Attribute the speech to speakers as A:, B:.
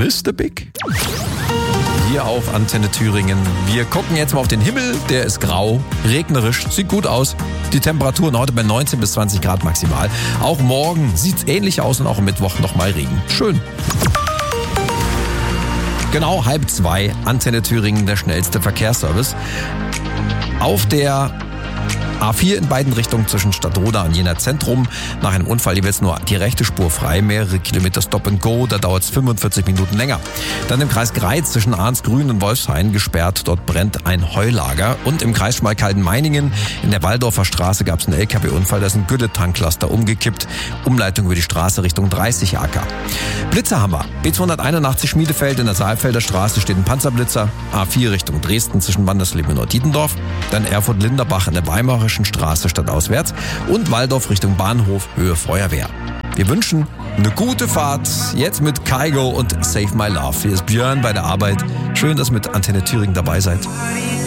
A: Mr. Big. Hier auf Antenne Thüringen. Wir gucken jetzt mal auf den Himmel. Der ist grau, regnerisch, sieht gut aus. Die Temperaturen heute bei 19 bis 20 Grad maximal. Auch morgen sieht es ähnlich aus und auch am Mittwoch nochmal Regen. Schön. Genau 1:30, Antenne Thüringen, der schnellste Verkehrsservice. Auf der A4 in beiden Richtungen zwischen Stadtroda und Jena Zentrum. Nach einem Unfall jeweils nur die rechte Spur frei, mehrere Kilometer Stop and Go, da dauert es 45 Minuten länger. Dann im Kreis Greiz zwischen Arnsgrün und Wolfshain gesperrt, dort brennt ein Heulager. Und im Kreis Schmalkalden-Meiningen in der Waldorfer Straße gab es einen LKW-Unfall, da ist ein Gülletankcluster umgekippt. Umleitung über die Straße Richtung 30 AK. Blitzer haben wir. B281 Schmiedefeld in der Saalfelder Straße steht ein Panzerblitzer. A4 Richtung Dresden zwischen Wandersleben und Nord-Dietendorf. Dann Erfurt-Linderbach in der Weimarischen Straße stadtauswärts und Waldorf Richtung Bahnhof Höhe Feuerwehr. Wir wünschen eine gute Fahrt jetzt mit Kygo und Save My Love. Hier ist Björn bei der Arbeit. Schön, dass ihr mit Antenne Thüringen dabei seid.